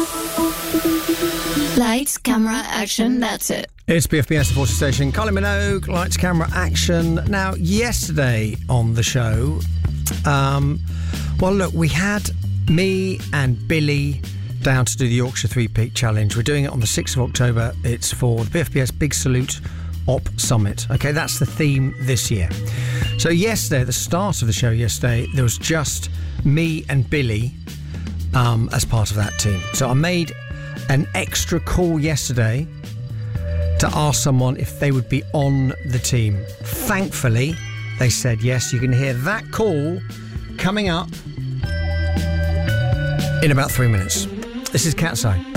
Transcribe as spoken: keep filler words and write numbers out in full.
Lights, camera, action, that's it. It's B F B S, the Forces Station. Colin Minogue, lights, camera, action. Now, yesterday on the show, um, well, look, we had me and Billy down to do the Yorkshire Three Peak Challenge. We're doing it on the sixth of October. It's for the B F B S Big Salute Op Summit. Okay, that's the theme this year. So yesterday, at the start of the show yesterday, there was just me and Billy um, as part of that team. So I made an extra call yesterday to ask someone if they would be on the team. Thankfully, they said yes. You can hear that call coming up in about three minutes. This is Cat's Eye.